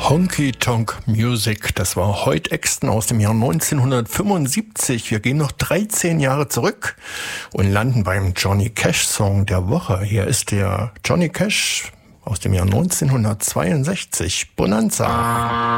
Honky Tonk Music, das war Hoyt Axton aus dem Jahr 1975. Wir gehen noch 13 Jahre zurück und landen beim Johnny Cash Song der Woche. Hier ist der Johnny Cash aus dem Jahr 1962, Bonanza.